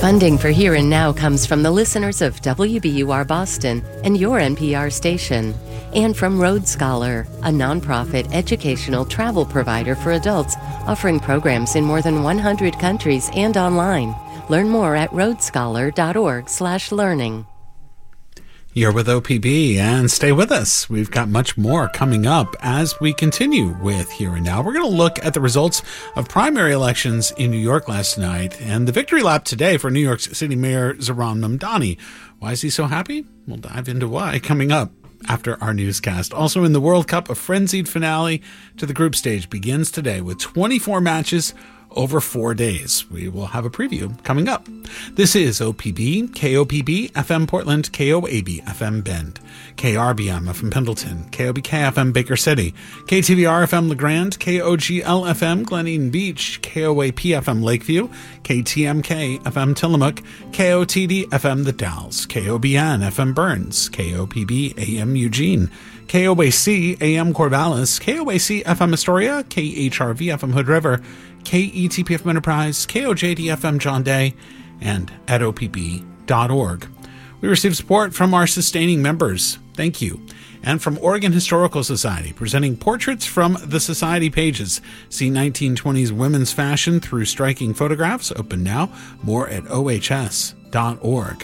Funding for Here and Now comes from the listeners of WBUR Boston and your NPR station, and from Road Scholar, a nonprofit educational travel provider for adults offering programs in more than 100 countries and online. Learn more at roadscholar.org/learning. You're with OPB, and stay with us. We've got much more coming up as we continue with Here and Now. We're going to look at the results of primary elections in New York last night and the victory lap today for New York City Mayor Zohran Mamdani. Why is he so happy? We'll dive into why coming up after our newscast. Also in the World Cup, a frenzied finale to the group stage begins today with 24 matches over 4 days. We will have a preview coming up. This is OPB, KOPB FM Portland, KOAB FM Bend, KRBM FM Pendleton, KOBK FM Baker City, KTVR FM LeGrand, KOGL FM Glen Eden Beach, KOAP FM Lakeview, KTMK FM Tillamook, KOTD FM The Dalles, KOBN FM Burns, KOPB AM Eugene, KOAC AM Corvallis, KOAC FM Astoria, KHRV FM Hood River, KETP FM Enterprise, KOJD FM John Day, and at opb.org. We receive support from our sustaining members. Thank you. And from Oregon Historical Society, presenting portraits from the Society pages. See 1920s women's fashion through striking photographs. Open now. More at ohs.org.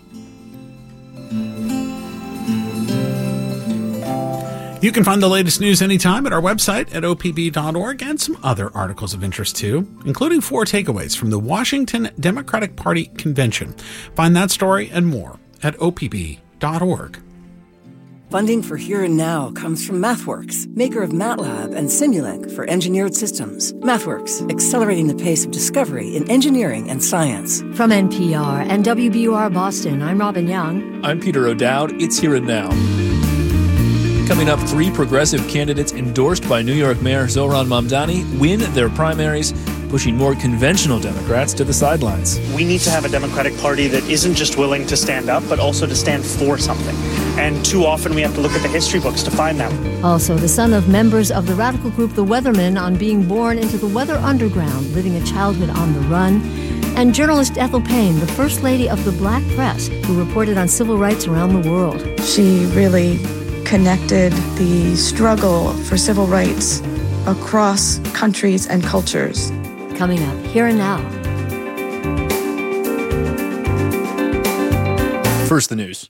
You can find the latest news anytime at our website at opb.org and some other articles of interest too, including 4 takeaways from the Washington Democratic Party convention. Find that story and more at opb.org. Funding for Here and Now comes from MathWorks, maker of MATLAB and Simulink for engineered systems. MathWorks, accelerating the pace of discovery in engineering and science. From NPR and WBUR Boston, I'm Robin Young. I'm Peter O'Dowd. It's Here and Now. Coming up, 3 progressive candidates endorsed by New York Mayor Zohran Mamdani win their primaries, pushing more conventional Democrats to the sidelines. We need to have a Democratic Party that isn't just willing to stand up, but also to stand for something. And too often we have to look at the history books to find that. Also, the son of members of the radical group The Weathermen on being born into the weather underground, living a childhood on the run. And journalist Ethel Payne, the first lady of the Black Press, who reported on civil rights around the world. She really connected the struggle for civil rights across countries and cultures. Coming up, Here and Now. First, the news.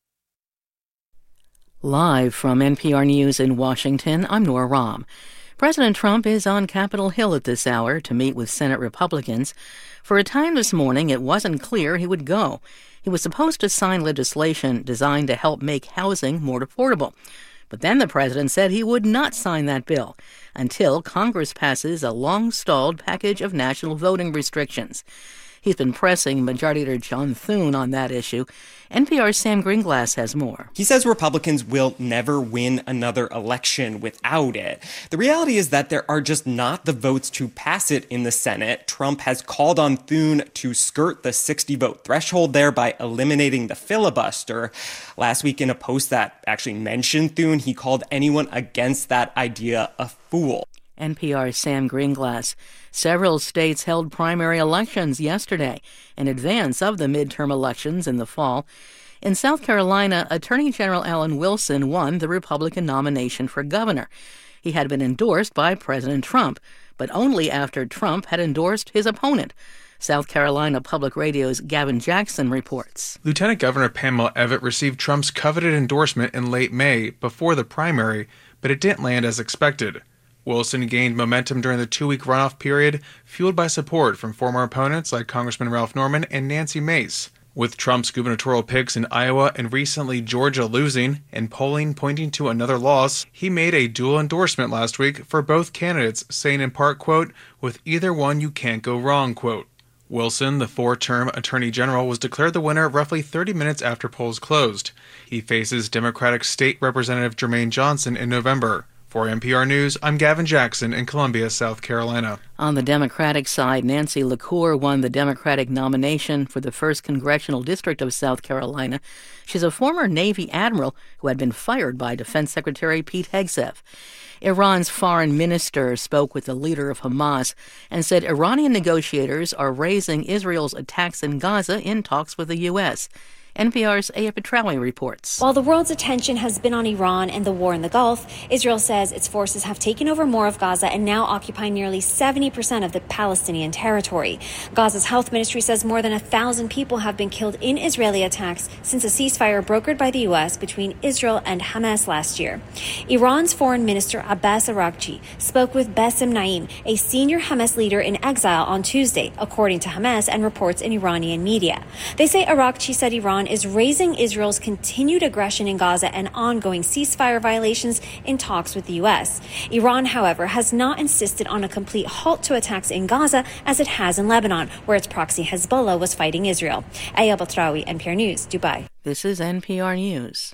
Live from NPR News in Washington, I'm Nora Rahm. President Trump is on Capitol Hill at this hour to meet with Senate Republicans. For a time this morning, it wasn't clear he would go. He was supposed to sign legislation designed to help make housing more affordable. But then the president said he would not sign that bill until Congress passes a long-stalled package of national voting restrictions. He's been pressing Majority Leader John Thune on that issue. NPR's Sam Greenglass has more. He says Republicans will never win another election without it. The reality is that there are just not the votes to pass it in the Senate. Trump has called on Thune to skirt the 60-vote threshold there by eliminating the filibuster. Last week in a post that actually mentioned Thune, he called anyone against that idea a fool. NPR's Sam Greenglass. Several states held primary elections yesterday in advance of the midterm elections in the fall. In South Carolina, Attorney General Alan Wilson won the Republican nomination for governor. He had been endorsed by President Trump, but only after Trump had endorsed his opponent. South Carolina Public Radio's Gavin Jackson reports. Lieutenant Governor Pamela Evette received Trump's coveted endorsement in late May before the primary, but it didn't land as expected. Wilson gained momentum during the 2-week runoff period, fueled by support from former opponents like Congressman Ralph Norman and Nancy Mace. With Trump's gubernatorial picks in Iowa and recently Georgia losing, and polling pointing to another loss, he made a dual endorsement last week for both candidates, saying in part, quote, "With either one you can't go wrong," quote. Wilson, the 4-term Attorney General, was declared the winner roughly 30 minutes after polls closed. He faces Democratic State Representative Jermaine Johnson in November. For NPR News, I'm Gavin Jackson in Columbia, South Carolina. On the Democratic side, Nancy LaCour won the Democratic nomination for the 1st Congressional District of South Carolina. She's a former Navy admiral who had been fired by Defense Secretary Pete Hegseth. Iran's foreign minister spoke with the leader of Hamas and said Iranian negotiators are raising Israel's attacks in Gaza in talks with the U.S. NPR's Aya Petrawi reports. While the world's attention has been on Iran and the war in the Gulf, Israel says its forces have taken over more of Gaza and now occupy nearly 70% of the Palestinian territory. Gaza's health ministry says more than 1,000 people have been killed in Israeli attacks since a ceasefire brokered by the U.S. between Israel and Hamas last year. Iran's foreign minister Abbas Araghchi spoke with Bassem Naim, a senior Hamas leader in exile, on Tuesday, according to Hamas and reports in Iranian media. They say Araghchi said Iran is raising Israel's continued aggression in Gaza and ongoing ceasefire violations in talks with the U.S. Iran, however, has not insisted on a complete halt to attacks in Gaza as it has in Lebanon, where its proxy Hezbollah was fighting Israel. Aya Petrawi, NPR News, Dubai. This is NPR News.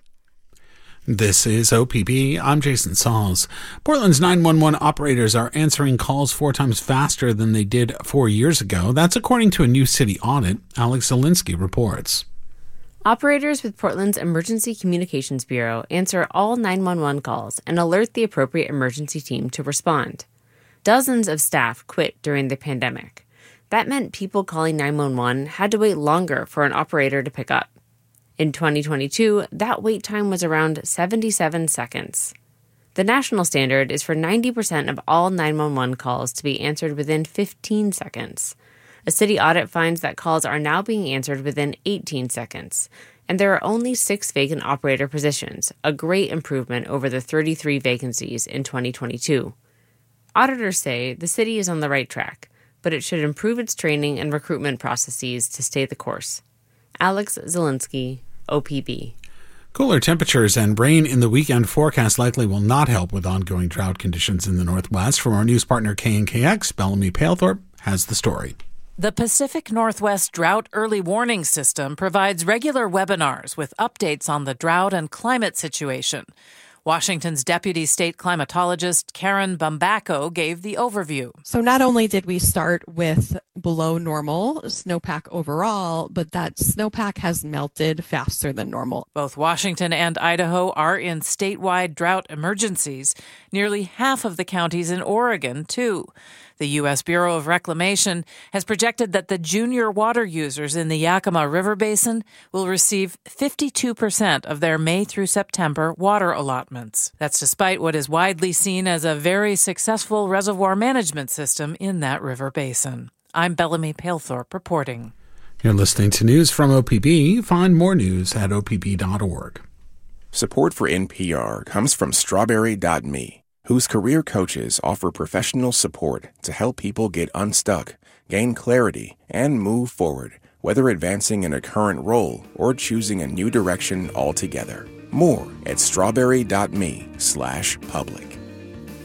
This is OPB. I'm Jason Sauls. Portland's 911 operators are answering calls 4 times faster than they did 4 years ago. That's according to a new city audit. Alex Zielinski reports. Operators with Portland's Emergency Communications Bureau answer all 911 calls and alert the appropriate emergency team to respond. Dozens of staff quit during the pandemic. That meant people calling 911 had to wait longer for an operator to pick up. In 2022, that wait time was around 77 seconds. The national standard is for 90% of all 911 calls to be answered within 15 seconds. A city audit finds that calls are now being answered within 18 seconds, and there are only 6 vacant operator positions, a great improvement over the 33 vacancies in 2022. Auditors say the city is on the right track, but it should improve its training and recruitment processes to stay the course. Alex Zielinski, OPB. Cooler temperatures and rain in the weekend forecast likely will not help with ongoing drought conditions in the Northwest. From our news partner KNKX, Bellamy Palethorpe has the story. The Pacific Northwest Drought Early Warning System provides regular webinars with updates on the drought and climate situation. Washington's Deputy State Climatologist Karen Bumbaco gave the overview. So not only did we start with below normal snowpack overall, but that snowpack has melted faster than normal. Both Washington and Idaho are in statewide drought emergencies. Nearly half of the counties in Oregon, too. The U.S. Bureau of Reclamation has projected that the junior water users in the Yakima River Basin will receive 52% of their May through September water allotments. That's despite what is widely seen as a very successful reservoir management system in that river basin. I'm Bellamy Palethorpe reporting. You're listening to news from OPB. Find more news at opb.org. Support for NPR comes from Strawberry.me, whose career coaches offer professional support to help people get unstuck, gain clarity, and move forward, whether advancing in a current role or choosing a new direction altogether. More at strawberry.me/public.